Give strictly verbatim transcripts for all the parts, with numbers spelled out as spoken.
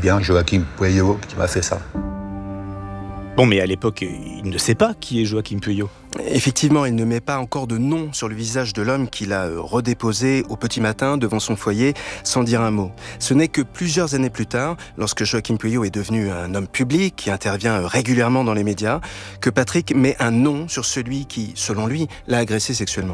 bien Joachim Pueyo qui m'a fait ça. Bon, mais à l'époque, il ne sait pas qui est Joachim Pueyo. Effectivement, il ne met pas encore de nom sur le visage de l'homme qu'il a redéposé au petit matin devant son foyer sans dire un mot. Ce n'est que plusieurs années plus tard, lorsque Joachim Pueyo est devenu un homme public qui intervient régulièrement dans les médias, que Patrick met un nom sur celui qui, selon lui, l'a agressé sexuellement.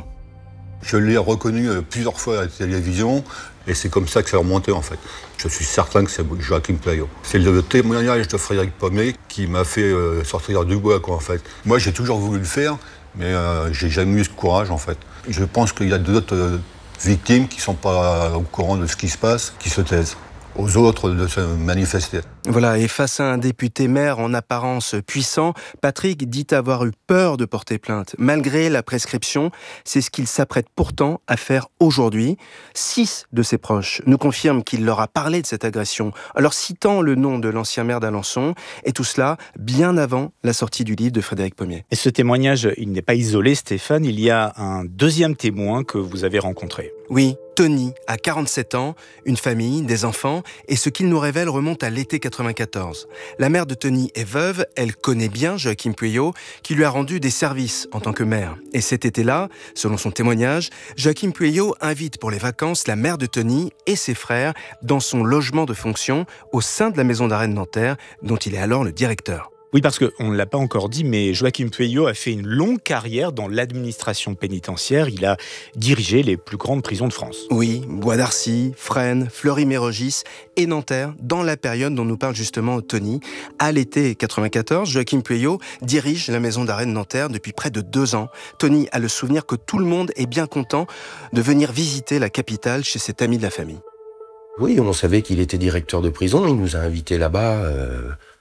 Je l'ai reconnu plusieurs fois à la télévision et c'est comme ça que ça a remonté en fait. Je suis certain que c'est Joachim Pueyo. C'est le témoignage de Frédéric Pommier qui m'a fait euh, sortir du bois quoi en fait. Moi j'ai toujours voulu le faire mais euh, j'ai jamais eu ce courage en fait. Je pense qu'il y a d'autres euh, victimes qui ne sont pas au courant de ce qui se passe, qui se taisent. Aux autres de se manifester. Voilà, et face à un député maire en apparence puissant, Patrick dit avoir eu peur de porter plainte. Malgré la prescription, c'est ce qu'il s'apprête pourtant à faire aujourd'hui. Six de ses proches nous confirment qu'il leur a parlé de cette agression, alors citant le nom de l'ancien maire d'Alençon, et tout cela bien avant la sortie du livre de Frédéric Pommier. Et ce témoignage, il n'est pas isolé, Stéphane, il y a un deuxième témoin que vous avez rencontré. Oui, Tony a quarante-sept ans, une famille, des enfants, et ce qu'il nous révèle remonte à l'été quatre-vingt-quatorze. La mère de Tony est veuve, elle connaît bien Joachim Pueyo, qui lui a rendu des services en tant que mère. Et cet été-là, selon son témoignage, Joachim Pueyo invite pour les vacances la mère de Tony et ses frères dans son logement de fonction au sein de la maison d'arrêt de Nanterre, dont il est alors le directeur. Oui, parce qu'on ne l'a pas encore dit, mais Joachim Pueyo a fait une longue carrière dans l'administration pénitentiaire. Il a dirigé les plus grandes prisons de France. Oui, Bois d'Arcy, Fresnes, Fleury-Mérogis et Nanterre, dans la période dont nous parle justement Tony. À l'été quatre-vingt-quatorze, Joachim Pueyo dirige la maison d'arrêt de Nanterre depuis près de deux ans. Tony a le souvenir que tout le monde est bien content de venir visiter la capitale chez cet ami de la famille. Oui, on savait qu'il était directeur de prison. Il nous a invités là-bas... Euh...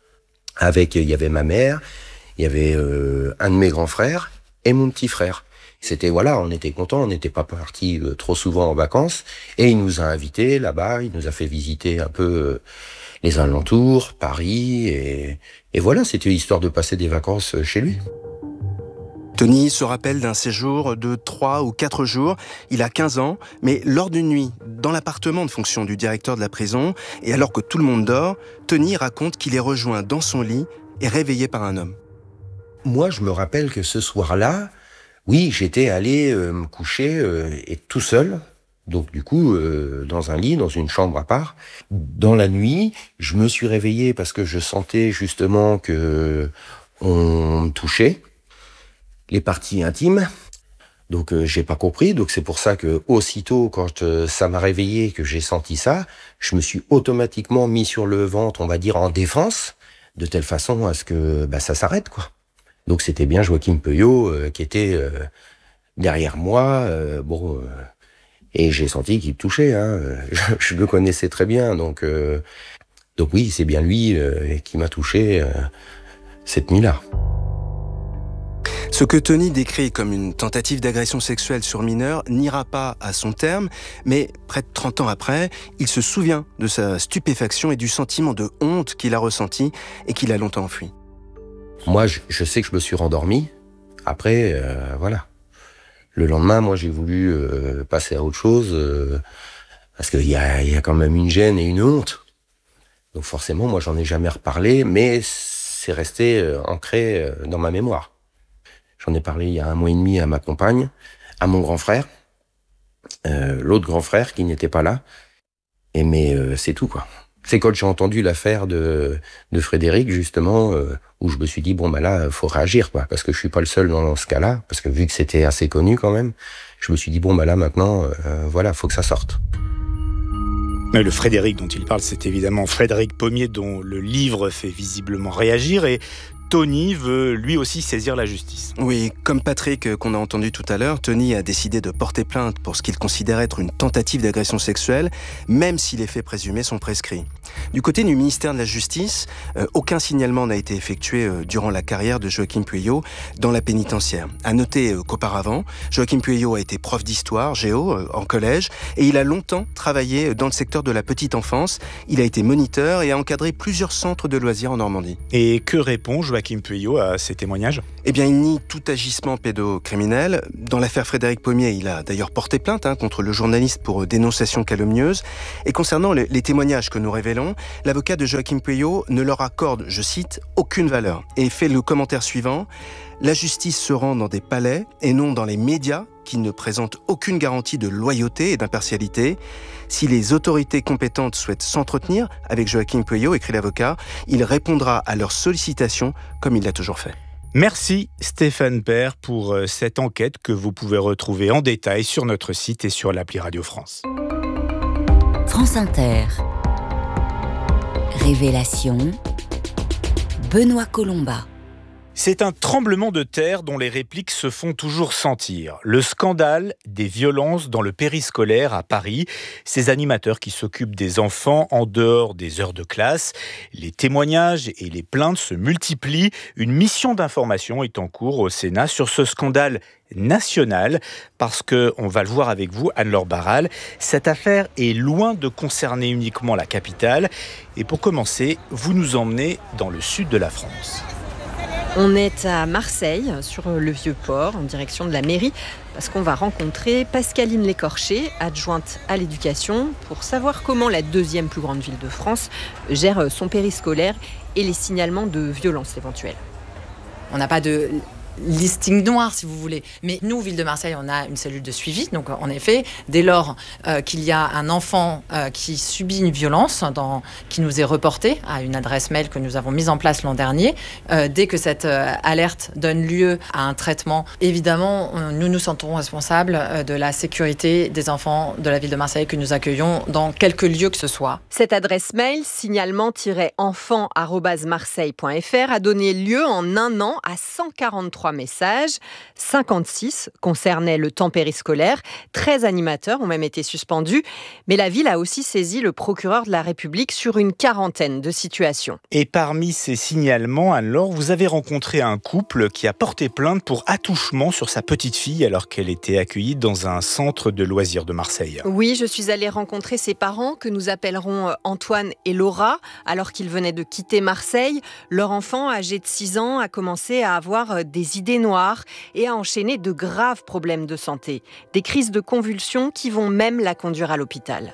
Avec, il y avait ma mère, il y avait euh, un de mes grands frères et mon petit frère. C'était, voilà, on était contents, on n'était pas partis euh, trop souvent en vacances. Et il nous a invités là-bas, il nous a fait visiter un peu euh, les alentours, Paris. Et, et voilà, c'était histoire de passer des vacances chez lui. Tony se rappelle d'un séjour de trois ou quatre jours. Il a quinze ans, mais lors d'une nuit, dans l'appartement de fonction du directeur de la prison, et alors que tout le monde dort, Tony raconte qu'il est rejoint dans son lit et réveillé par un homme. Moi, je me rappelle que ce soir-là, oui, j'étais allé euh, me coucher euh, et tout seul. Donc du coup, euh, dans un lit, dans une chambre à part. Dans la nuit, je me suis réveillé parce que je sentais justement que on me touchait. Les parties intimes, donc euh, j'ai pas compris, donc c'est pour ça que aussitôt quand euh, ça m'a réveillé, que j'ai senti ça, je me suis automatiquement mis sur le ventre, on va dire en défense, de telle façon à ce que bah, ça s'arrête quoi. Donc c'était bien Joachim Pueyo euh, qui était euh, derrière moi, euh, bon, euh, et j'ai senti qu'il me touchait, hein, je, je le connaissais très bien, donc euh, donc oui c'est bien lui euh, qui m'a touché euh, cette nuit-là. Ce que Tony décrit comme une tentative d'agression sexuelle sur mineur n'ira pas à son terme, mais près de trente ans après, il se souvient de sa stupéfaction et du sentiment de honte qu'il a ressenti et qu'il a longtemps enfui. Moi, je, je sais que je me suis rendormi. Après, euh, voilà. Le lendemain, moi, j'ai voulu euh, passer à autre chose euh, parce qu'il y a, y a quand même une gêne et une honte. Donc forcément, moi, j'en ai jamais reparlé, mais c'est resté euh, ancré euh, dans ma mémoire. J'en ai parlé il y a un mois et demi à ma compagne, à mon grand frère, euh, l'autre grand frère qui n'était pas là. Et mais euh, c'est tout quoi. C'est quand j'ai entendu l'affaire de de Frédéric justement euh, où je me suis dit bon bah là faut réagir quoi parce que je suis pas le seul dans ce cas-là parce que vu que c'était assez connu quand même, je me suis dit bon bah là maintenant euh, voilà faut que ça sorte. Mais le Frédéric dont il parle, c'est évidemment Frédéric Pommier dont le livre fait visiblement réagir et Tony veut lui aussi saisir la justice. Oui, comme Patrick qu'on a entendu tout à l'heure, Tony a décidé de porter plainte pour ce qu'il considère être une tentative d'agression sexuelle, même si les faits présumés sont prescrits. Du côté du ministère de la Justice, euh, aucun signalement n'a été effectué euh, durant la carrière de Joachim Pueyo dans la pénitentiaire. À noter euh, qu'auparavant, Joachim Pueyo a été prof d'histoire, géo, euh, en collège, et il a longtemps travaillé dans le secteur de la petite enfance. Il a été moniteur et a encadré plusieurs centres de loisirs en Normandie. Et que répond Joachim Joachim Pueyo, à ces témoignages ? Eh bien, il nie tout agissement pédocriminel. Dans l'affaire Frédéric Pommier, il a d'ailleurs porté plainte hein, contre le journaliste pour dénonciation calomnieuse. Et concernant les, les témoignages que nous révélons, l'avocat de Joachim Pueyo ne leur accorde, je cite, aucune valeur et fait le commentaire suivant. La justice se rend dans des palais et non dans les médias qui ne présentent aucune garantie de loyauté et d'impartialité. Si les autorités compétentes souhaitent s'entretenir avec Joachim Pueyo, écrit l'avocat, il répondra à leurs sollicitations comme il l'a toujours fait. Merci Stéphane Père pour cette enquête que vous pouvez retrouver en détail sur notre site et sur l'appli Radio France. France Inter. Révélation. Benoît Colomba. C'est un tremblement de terre dont les répliques se font toujours sentir. Le scandale des violences dans le périscolaire à Paris. Ces animateurs qui s'occupent des enfants en dehors des heures de classe. Les témoignages et les plaintes se multiplient. Une mission d'information est en cours au Sénat sur ce scandale national, parce que, on va le voir avec vous, Anne-Laure Barral, cette affaire est loin de concerner uniquement la capitale. Et pour commencer, vous nous emmenez dans le sud de la France. On est à Marseille, sur le Vieux-Port, en direction de la mairie, parce qu'on va rencontrer Pascaline Lécorché, adjointe à l'éducation, pour savoir comment la deuxième plus grande ville de France gère son périscolaire et les signalements de violences éventuelles. On n'a pas de listing noir, si vous voulez. Mais nous, Ville de Marseille, on a une cellule de suivi. Donc, en effet, dès lors euh, qu'il y a un enfant euh, qui subit une violence, dans, qui nous est reporté à une adresse mail que nous avons mise en place l'an dernier, euh, dès que cette euh, alerte donne lieu à un traitement, évidemment, on, nous nous sentons responsables euh, de la sécurité des enfants de la Ville de Marseille que nous accueillons dans quelque lieu que ce soit. Cette adresse mail, signalement tiret enfant arobase marseille point f r, a donné lieu en un an à cent quarante-trois messages. cinquante-six concernaient le temps périscolaire. treize animateurs ont même été suspendus. Mais la ville a aussi saisi le procureur de la République sur une quarantaine de situations. Et parmi ces signalements, Anne-Laure, vous avez rencontré un couple qui a porté plainte pour attouchement sur sa petite fille alors qu'elle était accueillie dans un centre de loisirs de Marseille. Oui, je suis allée rencontrer ses parents que nous appellerons Antoine et Laura alors qu'ils venaient de quitter Marseille. Leur enfant, âgé de six ans, a commencé à avoir des idées noires et a enchaîné de graves problèmes de santé. Des crises de convulsions qui vont même la conduire à l'hôpital.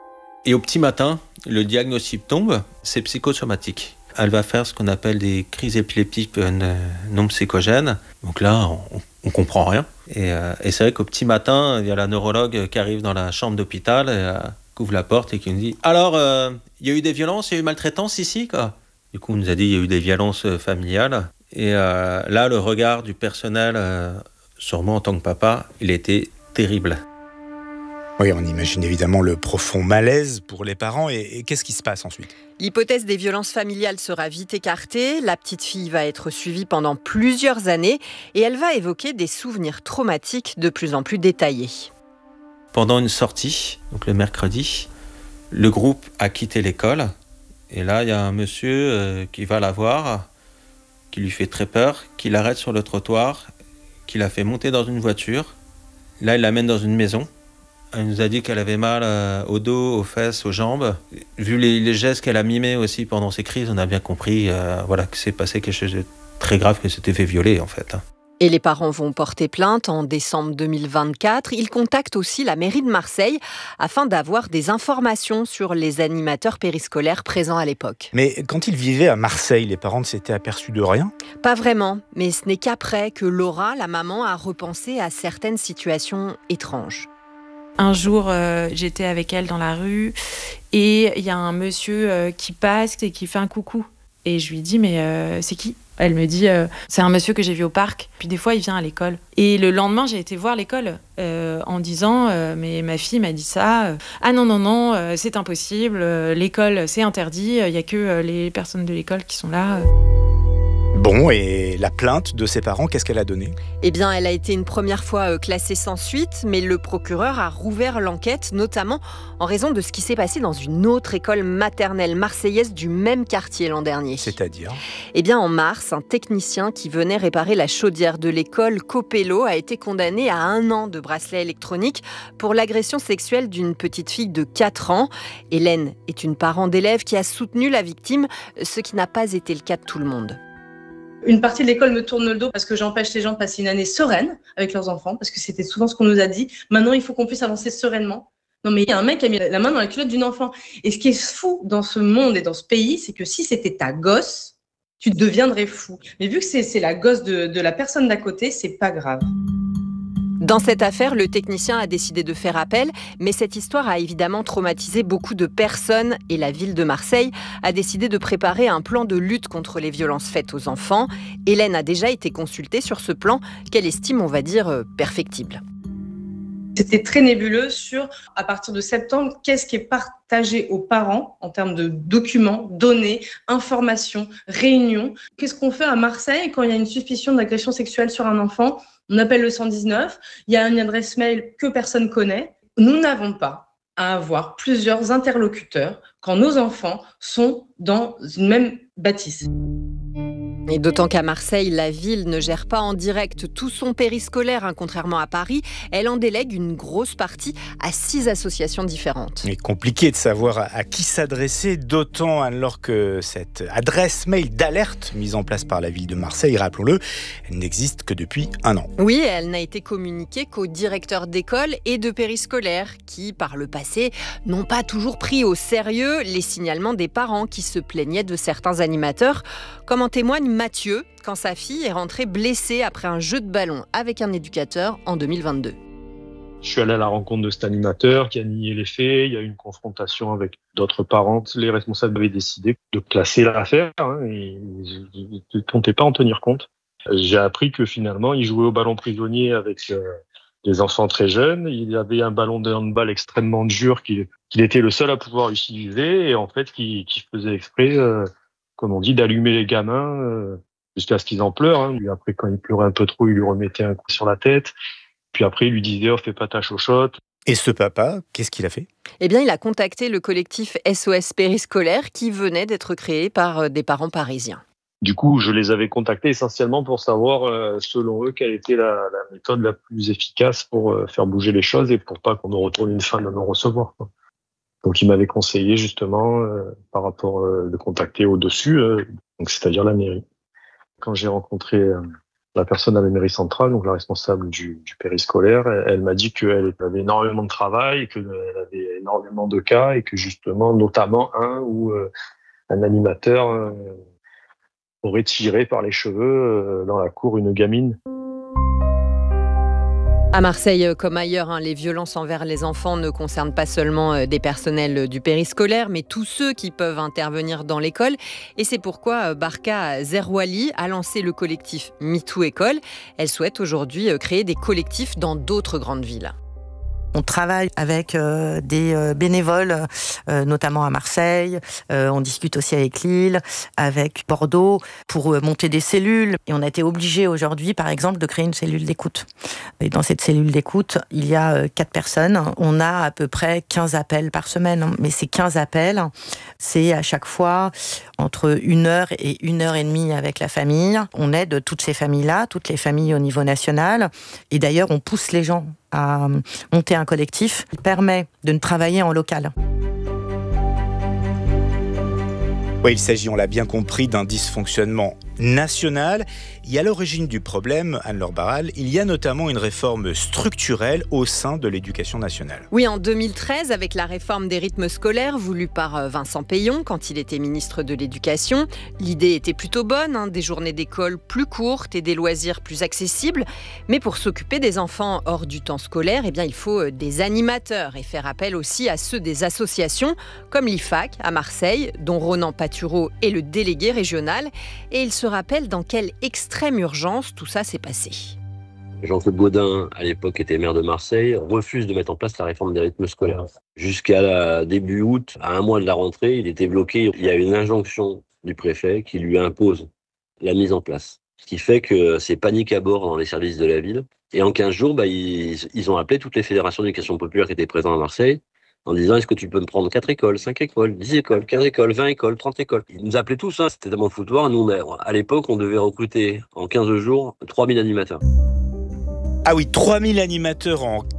Et au petit matin, le diagnostic tombe, c'est psychosomatique. Elle va faire ce qu'on appelle des crises épileptiques non psychogènes. Donc là, on, on comprend rien. Et, euh, et c'est vrai qu'au petit matin, il y a la neurologue qui arrive dans la chambre d'hôpital, et, euh, qui ouvre la porte et qui nous dit « Alors, euh, il y a eu des violences, il y a eu maltraitance ici, quoi ?» Du coup, on nous a dit qu'il y a eu des violences familiales. Et euh, là, le regard du personnel, euh, sur moi en tant que papa, il était terrible. Oui, on imagine évidemment le profond malaise pour les parents. Et, et qu'est-ce qui se passe ensuite ? L'hypothèse des violences familiales sera vite écartée. La petite fille va être suivie pendant plusieurs années et elle va évoquer des souvenirs traumatiques de plus en plus détaillés. Pendant une sortie, donc le mercredi, le groupe a quitté l'école. Et là, il y a un monsieur euh, qui va la voir, qui lui fait très peur, qui l'arrête sur le trottoir, qui la fait monter dans une voiture. Là, il l'amène dans une maison. Elle nous a dit qu'elle avait mal euh, au dos, aux fesses, aux jambes. Vu les, les gestes qu'elle a mimés aussi pendant ces crises, on a bien compris euh, voilà, que c'est passé quelque chose de très grave, qu'elle s'était fait violer en fait. Et les parents vont porter plainte en décembre deux mille vingt-quatre. Ils contactent aussi la mairie de Marseille afin d'avoir des informations sur les animateurs périscolaires présents à l'époque. Mais quand ils vivaient à Marseille, les parents ne s'étaient aperçus de rien ? Pas vraiment, mais ce n'est qu'après que Laura, la maman, a repensé à certaines situations étranges. Un jour, euh, j'étais avec elle dans la rue et il y a un monsieur euh, qui passe et qui fait un coucou. Et je lui dis, mais euh, c'est qui ? Elle me dit, euh, c'est un monsieur que j'ai vu au parc. Puis des fois, il vient à l'école. Et le lendemain, j'ai été voir l'école euh, en disant, euh, mais ma fille m'a dit ça. Ah non, non, non, euh, c'est impossible. Euh, l'école, c'est interdit. Il n'y a que euh, les personnes de l'école qui sont là. Bon, et la plainte de ses parents, qu'est-ce qu'elle a donné ? Eh bien, elle a été une première fois classée sans suite, mais le procureur a rouvert l'enquête, notamment en raison de ce qui s'est passé dans une autre école maternelle marseillaise du même quartier l'an dernier. C'est-à-dire ? Eh bien, en mars, un technicien qui venait réparer la chaudière de l'école Copello a été condamné à un an de bracelet électronique pour l'agression sexuelle d'une petite fille de quatre ans. Hélène est une parent d'élève qui a soutenu la victime, ce qui n'a pas été le cas de tout le monde. Une partie de l'école me tourne le dos parce que j'empêche les gens de passer une année sereine avec leurs enfants, parce que c'était souvent ce qu'on nous a dit. Maintenant, il faut qu'on puisse avancer sereinement. Non, mais il y a un mec qui a mis la main dans la culotte d'une enfant. Et ce qui est fou dans ce monde et dans ce pays, c'est que si c'était ta gosse, tu deviendrais fou. Mais vu que c'est, c'est la gosse de, de la personne d'à côté, c'est pas grave. Dans cette affaire, le technicien a décidé de faire appel, mais cette histoire a évidemment traumatisé beaucoup de personnes et la ville de Marseille a décidé de préparer un plan de lutte contre les violences faites aux enfants. Hélène a déjà été consultée sur ce plan qu'elle estime, on va dire, perfectible. C'était très nébuleux sur, à partir de septembre, qu'est-ce qui est partagé aux parents en termes de documents, données, informations, réunions. Qu'est-ce qu'on fait à Marseille quand il y a une suspicion d'agression sexuelle sur un enfant ? On appelle le cent dix-neuf, il y a une adresse mail que personne connaît. Nous n'avons pas à avoir plusieurs interlocuteurs quand nos enfants sont dans une même bâtisse. Et d'autant qu'à Marseille, la ville ne gère pas en direct tout son périscolaire, hein, contrairement à Paris. Elle en délègue une grosse partie à six associations différentes. Il est compliqué de savoir à qui s'adresser, d'autant alors que cette adresse mail d'alerte mise en place par la ville de Marseille, rappelons-le, elle n'existe que depuis un an. Oui, elle n'a été communiquée qu'aux directeurs d'école et de périscolaires qui, par le passé, n'ont pas toujours pris au sérieux les signalements des parents qui se plaignaient de certains animateurs, comme en témoigne Mathieu, quand sa fille est rentrée blessée après un jeu de ballon avec un éducateur en deux mille vingt-deux. Je suis allé à la rencontre de cet animateur qui a nié les faits. Il y a eu une confrontation avec d'autres parents. Les responsables avaient décidé de classer l'affaire, hein, et ils ne comptaient pas en tenir compte. J'ai appris que finalement, il jouait au ballon prisonnier avec euh, des enfants très jeunes. Il avait un ballon de handball extrêmement dur qu'il, qu'il était le seul à pouvoir utiliser et en fait, qui, qui faisait exprès, euh, comme on dit, d'allumer les gamins euh, jusqu'à ce qu'ils en pleurent. Hein. Puis après, quand il pleurait un peu trop, il lui remettait un coup sur la tête. Puis après, il lui disait « oh, fais pas ta chochotte ». Et ce papa, qu'est-ce qu'il a fait ? Eh bien, il a contacté le collectif S O S Périscolaire qui venait d'être créé par des parents parisiens. Du coup, je les avais contactés essentiellement pour savoir, euh, selon eux, quelle était la, la méthode la plus efficace pour euh, faire bouger les choses et pour pas qu'on nous retourne une fin de non-recevoir, quoi. Donc, ils m'avaient conseillé justement, euh, par rapport, euh, de contacter au-dessus, euh, donc c'est-à-dire la mairie. Quand j'ai rencontré euh, la personne à la mairie centrale, donc la responsable du, du périscolaire, elle, elle m'a dit qu'elle avait énormément de travail, qu'elle avait énormément de cas et que justement, notamment un où euh, un animateur euh, aurait tiré par les cheveux euh, dans la cour une gamine. À Marseille, comme ailleurs, hein, les violences envers les enfants ne concernent pas seulement des personnels du périscolaire, mais tous ceux qui peuvent intervenir dans l'école. Et c'est pourquoi Barka Zerouali a lancé le collectif MeToo École. Elle souhaite aujourd'hui créer des collectifs dans d'autres grandes villes. On travaille avec euh, des euh, bénévoles, euh, notamment à Marseille. Euh, on discute aussi avec Lille, avec Bordeaux, pour euh, monter des cellules. Et on a été obligés aujourd'hui, par exemple, de créer une cellule d'écoute. Et dans cette cellule d'écoute, il y a euh, quatre personnes. On a à peu près quinze appels par semaine. Mais ces quinze appels, c'est à chaque fois entre une heure et une heure et demie avec la famille. On aide toutes ces familles-là, toutes les familles au niveau national. Et d'ailleurs, on pousse les gens à monter un collectif qui permet de travailler en local. Oui, il s'agit, on l'a bien compris, d'un dysfonctionnement national. Et à l'origine du problème, Anne-Laure Barral, il y a notamment une réforme structurelle au sein de l'éducation nationale. Oui, en deux mille treize, avec la réforme des rythmes scolaires voulue par Vincent Peillon quand il était ministre de l'Éducation, l'idée était plutôt bonne, hein, des journées d'école plus courtes et des loisirs plus accessibles. Mais pour s'occuper des enfants hors du temps scolaire, eh bien, il faut des animateurs et faire appel aussi à ceux des associations comme l'I F A C à Marseille, dont Ronan Patureau est le délégué régional. Et il se rappelle dans quelle extrême urgence tout ça s'est passé. Jean-Claude Gaudin, à l'époque était maire de Marseille, refuse de mettre en place la réforme des rythmes scolaires. Jusqu'à la, début août, à un mois de la rentrée, il était bloqué. Il y a une injonction du préfet qui lui impose la mise en place. Ce qui fait que c'est panique à bord dans les services de la ville. Et en quinze jours, bah, ils, ils ont appelé toutes les fédérations d'éducation populaire qui étaient présentes à Marseille en disant « est-ce que tu peux me prendre quatre écoles, cinq écoles, dix écoles, quinze écoles, vingt écoles, trente écoles ?» Ils nous appelaient tous, hein, c'était tellement foutoir. Nous, à l'époque, on devait recruter en quinze jours trois mille animateurs. Ah oui, trois mille animateurs en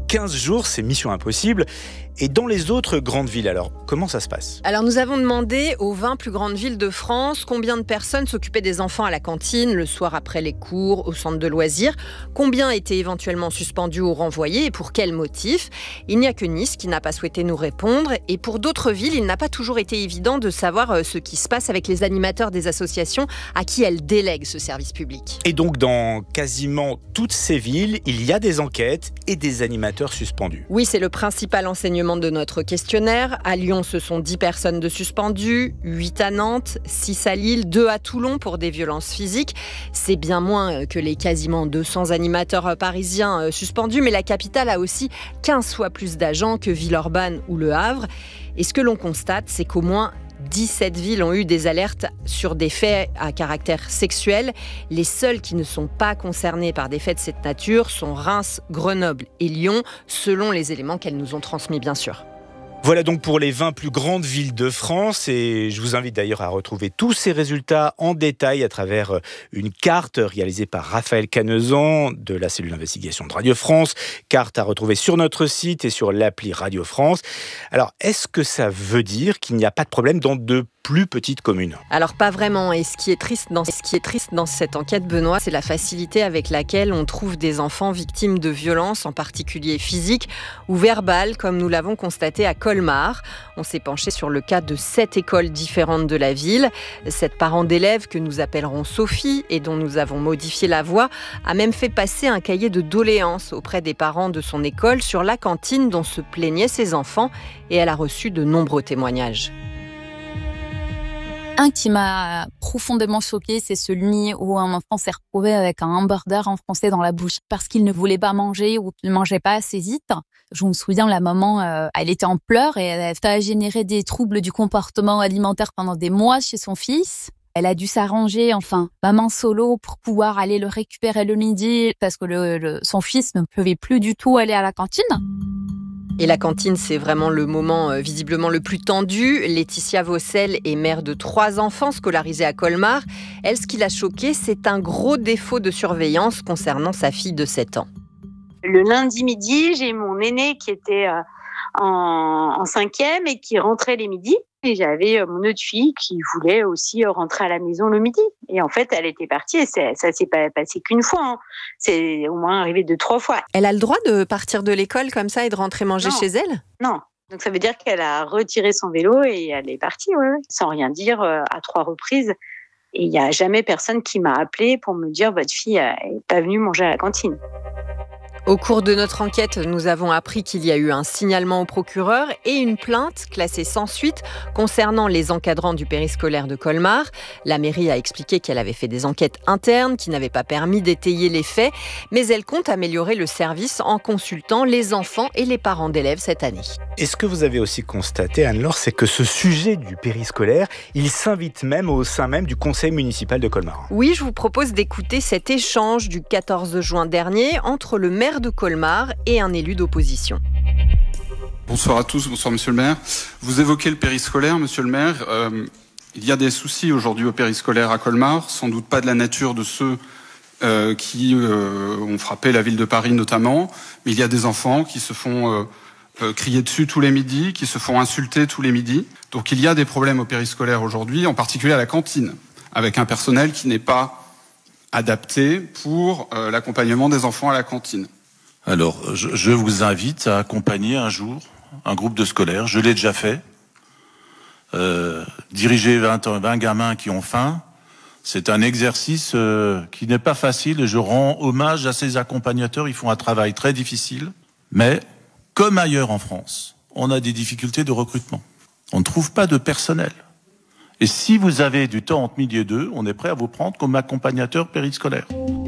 quinze jours, c'est mission impossible. Et dans les autres grandes villes, alors, comment ça se passe ? Alors, nous avons demandé aux vingt plus grandes villes de France combien de personnes s'occupaient des enfants à la cantine, le soir après les cours, au centre de loisirs, combien étaient éventuellement suspendus ou renvoyés et pour quel motif. Il n'y a que Nice qui n'a pas souhaité nous répondre. Et pour d'autres villes, il n'a pas toujours été évident de savoir ce qui se passe avec les animateurs des associations à qui elles délèguent ce service public. Et donc, dans quasiment toutes ces villes, il y a des enquêtes et des animateurs suspendus. Oui, c'est le principal enseignement de notre questionnaire. À Lyon, ce sont dix personnes de suspendues, huit à Nantes, six à Lille, deux à Toulon pour des violences physiques. C'est bien moins que les quasiment deux cents animateurs parisiens suspendus, mais la capitale a aussi quinze fois plus d'agents que Villeurbanne ou Le Havre. Et ce que l'on constate, c'est qu'au moins dix-sept villes ont eu des alertes sur des faits à caractère sexuel. Les seuls qui ne sont pas concernés par des faits de cette nature sont Reims, Grenoble et Lyon, selon les éléments qu'elles nous ont transmis, bien sûr. Voilà donc pour les vingt plus grandes villes de France et je vous invite d'ailleurs à retrouver tous ces résultats en détail à travers une carte réalisée par Raphaël Canezan de la cellule d'investigation de Radio France, carte à retrouver sur notre site et sur l'appli Radio France. Alors, est-ce que ça veut dire qu'il n'y a pas de problème dans de plus petites communes ? Alors pas vraiment, et ce qui est triste dans, ce qui est triste dans cette enquête, Benoît, c'est la facilité avec laquelle on trouve des enfants victimes de violences, en particulier physiques ou verbales, comme nous l'avons constaté à Colmar. On s'est penché sur le cas de sept écoles différentes de la ville. Cette parent d'élève, que nous appellerons Sophie et dont nous avons modifié la voix, a même fait passer un cahier de doléances auprès des parents de son école sur la cantine dont se plaignaient ses enfants, et elle a reçu de nombreux témoignages. Un qui m'a profondément choquée, c'est celui où un enfant s'est retrouvé avec un hamburger en français dans la bouche parce qu'il ne voulait pas manger ou qu'il ne mangeait pas assez vite. Je me souviens, la maman, euh, elle était en pleurs et elle a généré des troubles du comportement alimentaire pendant des mois chez son fils. Elle a dû s'arranger, enfin, maman solo, pour pouvoir aller le récupérer le midi parce que le, le, son fils ne pouvait plus du tout aller à la cantine. Et la cantine, c'est vraiment le moment euh, visiblement le plus tendu. Laetitia Vaucel est mère de trois enfants scolarisés à Colmar. Elle, ce qui l'a choquée, c'est un gros défaut de surveillance concernant sa fille de sept ans. Le lundi midi, j'ai mon aîné qui était euh, en, en cinquième et qui rentrait les midis. Et j'avais euh, mon autre fille qui voulait aussi euh, rentrer à la maison le midi. Et en fait, elle était partie et c'est, ça s'est pas passé qu'une fois. Hein. C'est au moins arrivé deux, trois fois. Elle a le droit de partir de l'école comme ça et de rentrer manger non. chez elle ? Non. Donc ça veut dire qu'elle a retiré son vélo et elle est partie, ouais, ouais. Sans rien dire, euh, à trois reprises. Et il n'y a jamais personne qui m'a appelée pour me dire « votre fille n'est pas venue manger à la cantine ». Au cours de notre enquête, nous avons appris qu'il y a eu un signalement au procureur et une plainte classée sans suite concernant les encadrants du périscolaire de Colmar. La mairie a expliqué qu'elle avait fait des enquêtes internes qui n'avaient pas permis d'étayer les faits, mais elle compte améliorer le service en consultant les enfants et les parents d'élèves cette année. Et ce que vous avez aussi constaté, Anne-Laure, c'est que ce sujet du périscolaire, il s'invite même au sein même du conseil municipal de Colmar. Oui, je vous propose d'écouter cet échange du quatorze juin dernier entre le maire de Colmar et un élu d'opposition. Bonsoir à tous, bonsoir monsieur le maire. Vous évoquez le périscolaire, monsieur le maire. Euh, il y a des soucis aujourd'hui au périscolaire à Colmar, sans doute pas de la nature de ceux euh, qui euh, ont frappé la ville de Paris notamment, mais il y a des enfants qui se font euh, euh, crier dessus tous les midis, qui se font insulter tous les midis. Donc il y a des problèmes au périscolaire aujourd'hui, en particulier à la cantine, avec un personnel qui n'est pas adapté pour euh, l'accompagnement des enfants à la cantine. Alors, je, je vous invite à accompagner un jour un groupe de scolaires. Je l'ai déjà fait. Euh, diriger vingt, vingt gamins qui ont faim, c'est un exercice euh, qui n'est pas facile. Je rends hommage à ces accompagnateurs. Ils font un travail très difficile. Mais, comme ailleurs en France, on a des difficultés de recrutement. On ne trouve pas de personnel. Et si vous avez du temps entre midi et deux, on est prêt à vous prendre comme accompagnateur périscolaire.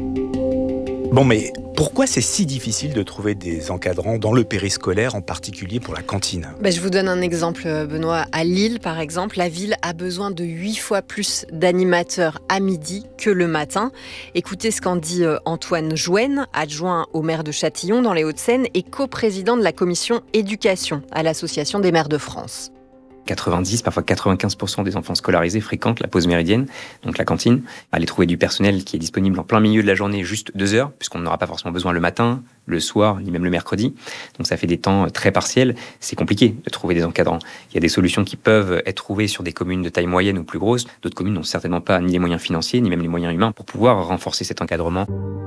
Bon, mais pourquoi c'est si difficile de trouver des encadrants dans le périscolaire, en particulier pour la cantine ? Ben, je vous donne un exemple, Benoît. À Lille, par exemple, la ville a besoin de huit fois plus d'animateurs à midi que le matin. Écoutez ce qu'en dit Antoine Jouenne, adjoint au maire de Châtillon dans les Hauts-de-Seine et coprésident de la commission éducation à l'Association des maires de France. quatre-vingt-dix, parfois quatre-vingt-quinze pour cent des enfants scolarisés fréquentent la pause méridienne, donc la cantine. Aller trouver du personnel qui est disponible en plein milieu de la journée, juste deux heures, puisqu'on n'aura pas forcément besoin le matin, le soir, ni même le mercredi. Donc ça fait des temps très partiels. C'est compliqué de trouver des encadrants. Il y a des solutions qui peuvent être trouvées sur des communes de taille moyenne ou plus grosse. D'autres communes n'ont certainement pas ni les moyens financiers, ni même les moyens humains pour pouvoir renforcer cet encadrement.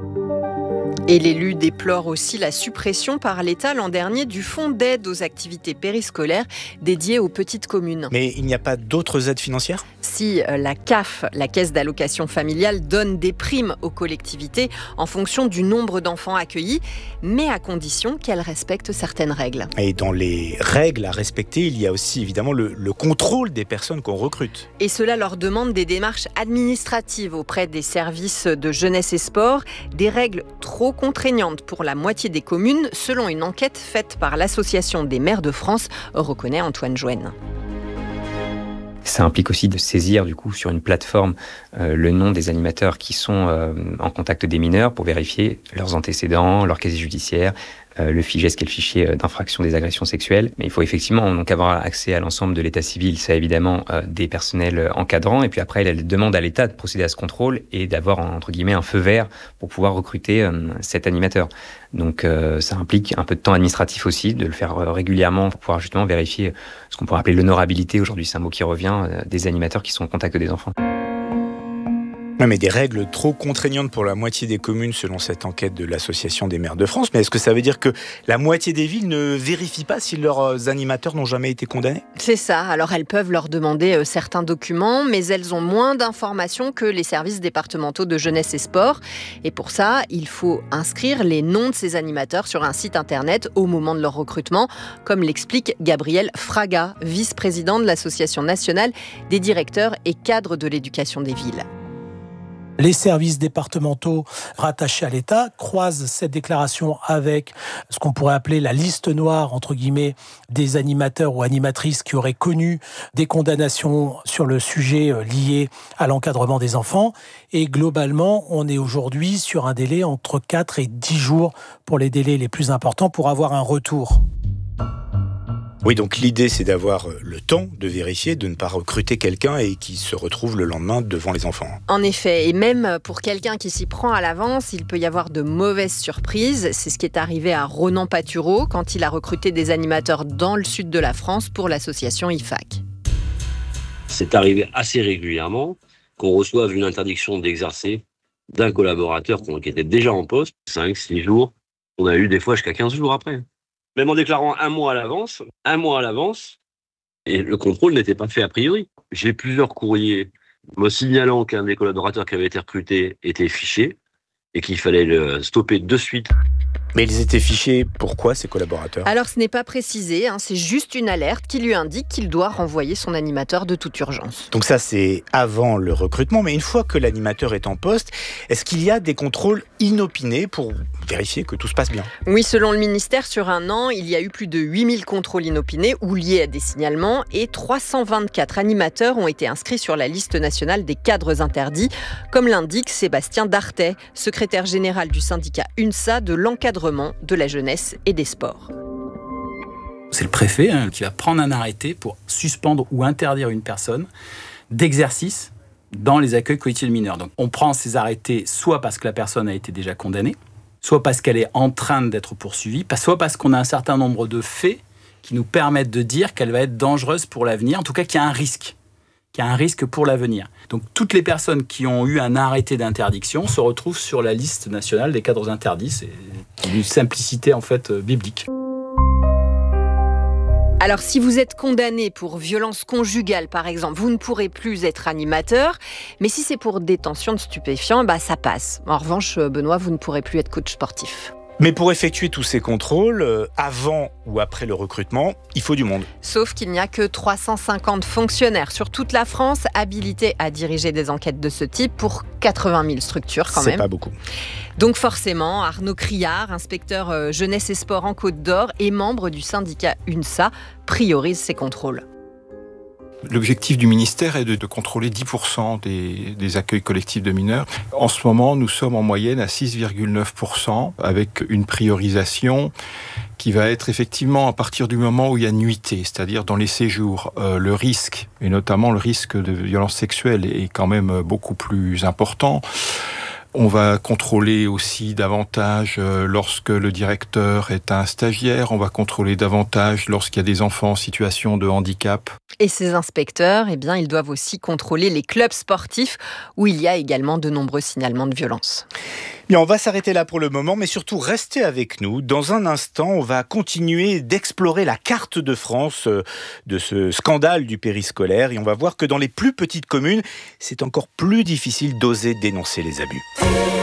Et l'élu déplore aussi la suppression par l'État l'an dernier du fonds d'aide aux activités périscolaires dédié aux petites communes. Mais il n'y a pas d'autres aides financières ? Si la C A F, la Caisse d'allocation familiale, donne des primes aux collectivités en fonction du nombre d'enfants accueillis, mais à condition qu'elles respectent certaines règles. Et dans les règles à respecter, il y a aussi évidemment le, le contrôle des personnes qu'on recrute. Et cela leur demande des démarches administratives auprès des services de jeunesse et sport, des règles trop contraignantes pour la moitié des communes, selon une enquête faite par l'Association des maires de France, reconnaît Antoine Jouenne. Ça implique aussi de saisir du coup sur une plateforme euh, le nom des animateurs qui sont euh, en contact des mineurs pour vérifier leurs antécédents, leur casier judiciaire, euh, le FIGES qui est le fichier d'infraction des agressions sexuelles. Mais il faut effectivement donc avoir accès à l'ensemble de l'état civil, ça évidemment euh, des personnels encadrants, et puis après elle demande à l'État de procéder à ce contrôle et d'avoir entre guillemets un feu vert pour pouvoir recruter euh, cet animateur. Donc euh, ça implique un peu de temps administratif aussi, de le faire euh, régulièrement pour pouvoir justement vérifier ce qu'on pourrait appeler l'honorabilité, aujourd'hui c'est un mot qui revient, euh, des animateurs qui sont en contact des enfants. Ouais, mais des règles trop contraignantes pour la moitié des communes selon cette enquête de l'Association des maires de France. Mais est-ce que ça veut dire que la moitié des villes ne vérifient pas si leurs animateurs n'ont jamais été condamnés ? C'est ça. Alors elles peuvent leur demander euh, certains documents, mais elles ont moins d'informations que les services départementaux de jeunesse et sport. Et pour ça, il faut inscrire les noms de ces animateurs sur un site internet au moment de leur recrutement, comme l'explique Gabriel Fraga, vice-président de l'Association nationale des directeurs et cadres de l'éducation des villes. Les services départementaux rattachés à l'État croisent cette déclaration avec ce qu'on pourrait appeler la liste noire, entre guillemets, des animateurs ou animatrices qui auraient connu des condamnations sur le sujet lié à l'encadrement des enfants. Et globalement, on est aujourd'hui sur un délai entre quatre et dix jours pour les délais les plus importants pour avoir un retour. Oui, donc l'idée, c'est d'avoir le temps de vérifier, de ne pas recruter quelqu'un et qui se retrouve le lendemain devant les enfants. En effet, et même pour quelqu'un qui s'y prend à l'avance, il peut y avoir de mauvaises surprises. C'est ce qui est arrivé à Ronan Patureau quand il a recruté des animateurs dans le sud de la France pour l'association I F A C. C'est arrivé assez régulièrement qu'on reçoive une interdiction d'exercer d'un collaborateur qui était déjà en poste, cinq six jours. On a eu des fois jusqu'à quinze jours après. Même en déclarant un mois à l'avance, un mois à l'avance, et le contrôle n'était pas fait a priori. J'ai plusieurs courriers me signalant qu'un des collaborateurs qui avait été recruté était fiché et qu'il fallait le stopper de suite. Mais ils étaient fichés, pourquoi ces collaborateurs ? Alors ce n'est pas précisé, hein, c'est juste une alerte qui lui indique qu'il doit renvoyer son animateur de toute urgence. Donc ça c'est avant le recrutement, mais une fois que l'animateur est en poste, est-ce qu'il y a des contrôles inopinés pour vérifier que tout se passe bien ? Oui, selon le ministère, sur un an, il y a eu plus de huit mille contrôles inopinés ou liés à des signalements et trois cent vingt-quatre animateurs ont été inscrits sur la liste nationale des cadres interdits, comme l'indique Sébastien Dartet, secrétaire général du syndicat UNSA de l'encadrement de la jeunesse et des sports. C'est le préfet hein, qui va prendre un arrêté pour suspendre ou interdire une personne d'exercice dans les accueils collectifs de mineurs. Donc on prend ces arrêtés soit parce que la personne a été déjà condamnée, soit parce qu'elle est en train d'être poursuivie, soit parce qu'on a un certain nombre de faits qui nous permettent de dire qu'elle va être dangereuse pour l'avenir, en tout cas qu'il y a un risque. qu'il y a un risque pour l'avenir. Donc toutes les personnes qui ont eu un arrêté d'interdiction se retrouvent sur la liste nationale des cadres interdits. C'est une simplicité en fait biblique. Alors si vous êtes condamné pour violence conjugale par exemple, vous ne pourrez plus être animateur, mais si c'est pour détention de stupéfiants, bah ça passe. En revanche, Benoît, vous ne pourrez plus être coach sportif. Mais pour effectuer tous ces contrôles, euh, avant ou après le recrutement, il faut du monde. Sauf qu'il n'y a que trois cent cinquante fonctionnaires sur toute la France habilités à diriger des enquêtes de ce type pour quatre-vingt mille structures quand même. C'est pas beaucoup. Donc forcément, Arnaud Criard, inspecteur euh, jeunesse et sport en Côte d'Or et membre du syndicat UNSA, priorise ces contrôles. L'objectif du ministère est de, de contrôler dix pour cent des, des accueils collectifs de mineurs. En ce moment, nous sommes en moyenne à six virgule neuf pour cent avec une priorisation qui va être effectivement à partir du moment où il y a nuitée, c'est-à-dire dans les séjours. Euh, le risque, et notamment le risque de violence sexuelle, est quand même beaucoup plus important. On va contrôler aussi davantage lorsque le directeur est un stagiaire. On va contrôler davantage lorsqu'il y a des enfants en situation de handicap. Et ces inspecteurs, eh bien, ils doivent aussi contrôler les clubs sportifs où il y a également de nombreux signalements de violence. Bien, on va s'arrêter là pour le moment, mais surtout restez avec nous. Dans un instant, on va continuer d'explorer la carte de France de ce scandale du périscolaire et on va voir que dans les plus petites communes, c'est encore plus difficile d'oser dénoncer les abus.